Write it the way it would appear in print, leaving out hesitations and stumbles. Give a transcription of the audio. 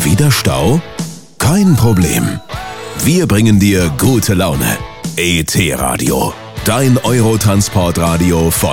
Wieder Stau? Kein Problem. Wir bringen dir gute Laune. ET Radio, dein Eurotransportradio von